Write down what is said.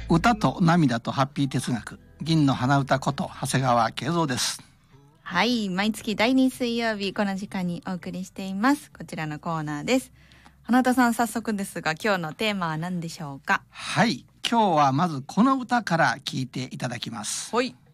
歌と涙とハッピー哲学、銀の花歌こと長谷川慶三です。 はい、毎月第2水曜日この時間にお送りしています。こちらのコーナーです。花田さん、早速ですが今日のテーマは何でしょうか？ はい、今日はまずこの歌から聞いていただきます。 はい。